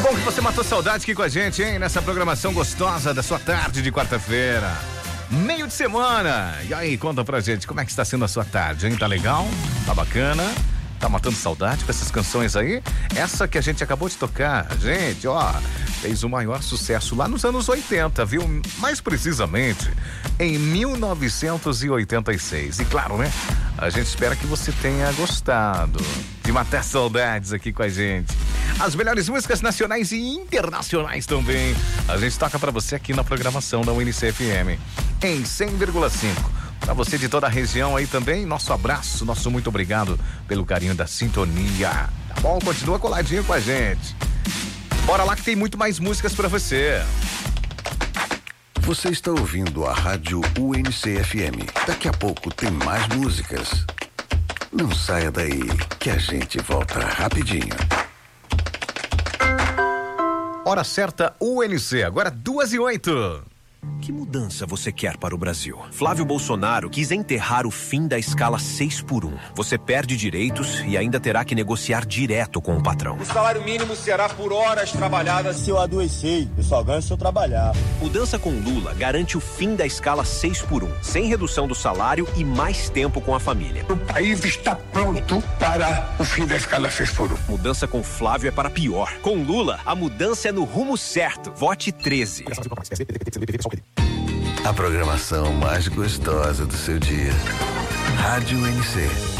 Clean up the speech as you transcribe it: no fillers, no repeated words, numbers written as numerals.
Bom que você matou saudade aqui com a gente, hein? Nessa programação gostosa da sua tarde de quarta-feira. Meio de semana. E aí, conta pra gente, como é que está sendo a sua tarde, hein? Tá legal? Tá bacana? Tá matando saudade com essas canções aí? Essa que a gente acabou de tocar, gente, ó, fez o maior sucesso lá nos anos 80, viu? Mais precisamente, em 1986. E claro, né? A gente espera que você tenha gostado de matar saudades aqui com a gente. As melhores músicas nacionais e internacionais também. A gente toca pra você aqui na programação da UNC FM em 100,5. Pra você de toda a região aí também, nosso abraço, nosso muito obrigado pelo carinho da sintonia. Tá bom? Continua coladinho com a gente. Bora lá que tem muito mais músicas pra você. Você está ouvindo a Rádio UNC FM. Daqui a pouco tem mais músicas. Não saia daí, que a gente volta rapidinho. Hora certa, UNC, agora 2:08. Que mudança você quer para o Brasil? Flávio Bolsonaro quis enterrar o fim da escala 6x1. Você perde direitos e ainda terá que negociar direto com o patrão. O salário mínimo será por horas trabalhadas. Se eu adoecer, eu só ganho se eu trabalhar. Mudança com Lula garante o fim da escala 6x1, sem redução do salário e mais tempo com a família. O país está pronto para o fim da escala 6x1. Mudança com Flávio é para pior. Com Lula, a mudança é no rumo certo. Vote 13. A programação mais gostosa do seu dia. Rádio UNC.